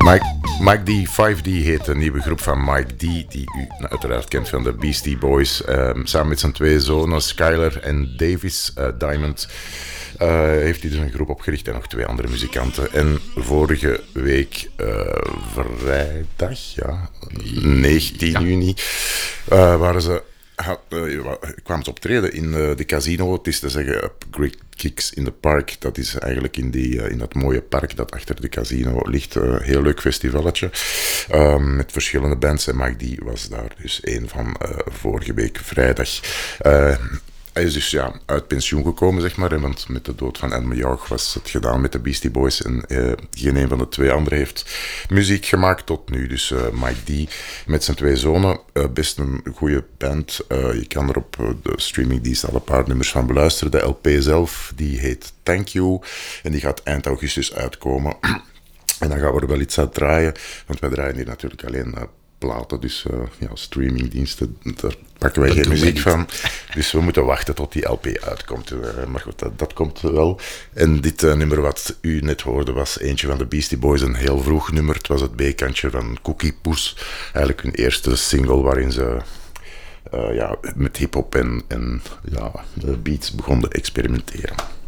Mike D, 5D heet de nieuwe groep van Mike D, die u uiteraard kent van de Beastie Boys. Samen met zijn twee zonen, Skyler en Davis Diamond, heeft hij dus een groep opgericht en nog twee andere muzikanten. En vorige week, vrijdag, 19 juni, kwamen ze optreden in de casino. Het is te zeggen Great Kicks in the Park. Dat is eigenlijk in dat mooie park dat achter de casino ligt. Een heel leuk festivalletje. Met verschillende bands. En Mike D was daar dus een van vorige week vrijdag. Hij is dus uit pensioen gekomen, zeg maar. Want met de dood van Elmer Jaug was het gedaan met de Beastie Boys. En geen een van de twee anderen heeft muziek gemaakt tot nu. Dus Mike D met zijn twee zonen. Best een goede band. Je kan er op de streamingdienst al een paar nummers van beluisteren. De LP zelf, die heet Thank You. En die gaat eind augustus uitkomen. En dan gaan we er wel iets aan draaien. Want wij draaien hier natuurlijk alleen platen, dus streamingdiensten, daar pakken wij geen muziek van. Dus we moeten wachten tot die LP uitkomt. Maar goed, dat komt wel. En dit nummer wat u net hoorde was eentje van de Beastie Boys, een heel vroeg nummer. Het was het B-kantje van Cookie Poes. Eigenlijk hun eerste single waarin ze met hip-hop en beats begonnen te experimenteren.